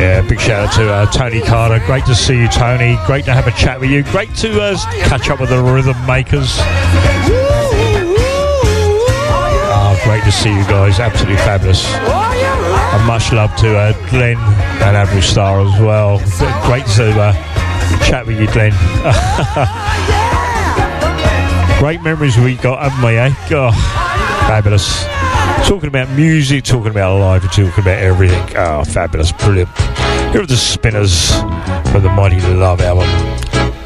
Yeah, big shout out to Tony Carter. Great to see you, Tony. Great to have a chat with you. Great to catch up with the Rhythm Makers. Great to see you guys. Absolutely fabulous. And much love to Glenn and Average Star as well. Great to chat with you, Glenn. Great memories we got, haven't we, eh? Oh, fabulous. Talking about music, talking about life, talking about everything. Oh, fabulous, brilliant. Here are the Spinners from the Mighty Love album.